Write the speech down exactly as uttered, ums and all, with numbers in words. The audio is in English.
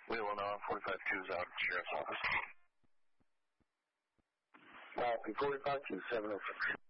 Leelanau, forty-five two is out at the Sheriff's Office. Malkin, forty-five two, seven oh six.